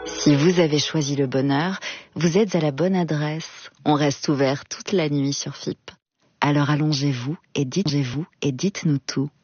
Si vous avez choisi le bonheur, vous êtes à la bonne adresse. On reste ouvert toute la nuit sur FIP. Alors allongez-vous et dites-nous tout.